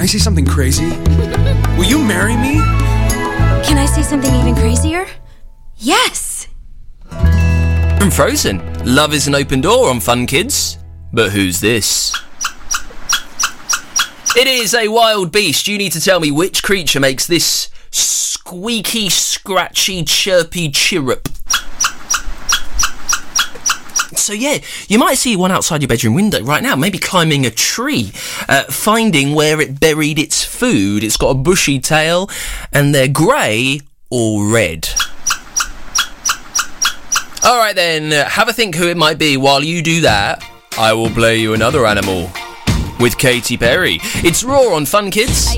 say something crazy? Will you marry me? Can I say something even crazier? Yes! From Frozen, love is an open door on Fun Kids. But who's this? It is a wild beast. You need to tell me which creature makes this squeaky, scratchy, chirpy chirrup. So yeah, you might see one outside your bedroom window right now, maybe climbing a tree, finding where it buried its food. It's got a bushy tail, and they're grey or red. Alright then, have a think who it might be. While you do that, I will play you another animal with Katy Perry. It's Raw on Fun Kids.